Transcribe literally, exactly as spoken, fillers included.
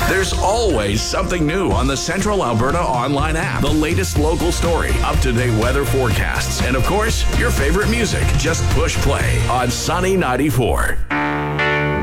There's always something new on the Central Alberta Online app. The latest local story, up-to-date weather forecasts, and of course, your favorite music. Just push play on Sunny ninety-four.